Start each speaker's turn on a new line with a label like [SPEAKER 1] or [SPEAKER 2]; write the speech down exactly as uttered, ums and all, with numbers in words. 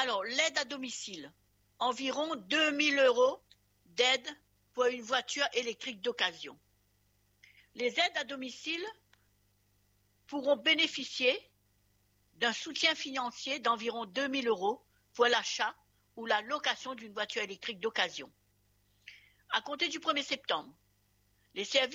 [SPEAKER 1] Alors, l'aide à domicile, environ deux mille euros d'aide pour une voiture électrique d'occasion. Les aides à domicile pourront bénéficier d'un soutien financier d'environ deux mille euros pour l'achat ou la location d'une voiture électrique d'occasion. À compter du premier septembre, les services